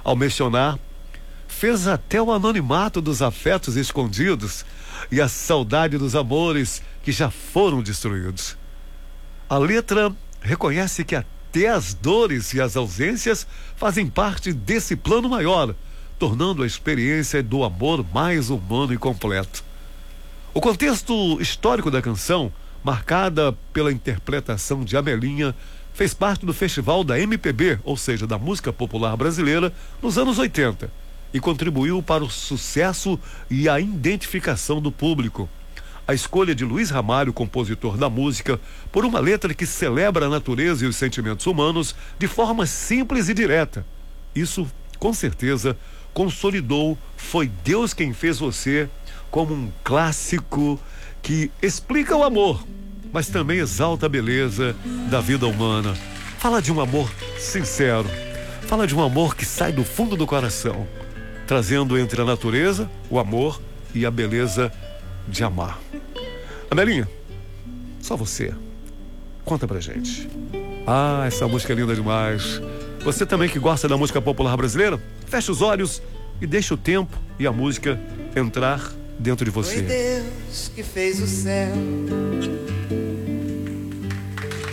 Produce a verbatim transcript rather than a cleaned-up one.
ao mencionar, fez até o anonimato dos afetos escondidos e a saudade dos amores que já foram destruídos. A letra reconhece que até as dores e as ausências fazem parte desse plano maior, tornando a experiência do amor mais humano e completo. O contexto histórico da canção, marcada pela interpretação de Amelinha, fez parte do festival da M P B, ou seja, da música popular brasileira, nos anos oitenta, e contribuiu para o sucesso e a identificação do público. A escolha de Luiz Ramalho, compositor da música, por uma letra que celebra a natureza e os sentimentos humanos de forma simples e direta. Isso, com certeza, consolidou Foi Deus Quem Fez Você como um clássico que explica o amor, mas também exalta a beleza da vida humana. Fala de um amor sincero, fala de um amor que sai do fundo do coração, trazendo entre a natureza, o amor e a beleza de amar. Amelinha, só você. Conta pra gente. Ah, essa música é linda demais. Você também que gosta da música popular brasileira, fecha os olhos e deixa o tempo e a música entrar dentro de você. Foi Deus que fez o céu